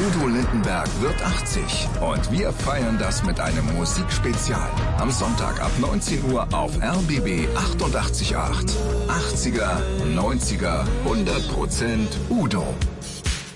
Udo Lindenberg wird 80 und wir feiern das mit einem Musikspezial. Am Sonntag ab 19 Uhr auf RBB 88.8. 80er, 90er, 100% Udo.